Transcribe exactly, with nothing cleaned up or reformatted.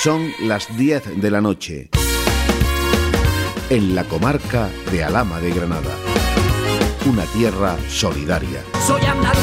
Son las diez de la noche. En la comarca de Alhama de Granada. Una tierra solidaria. Soy andaluz.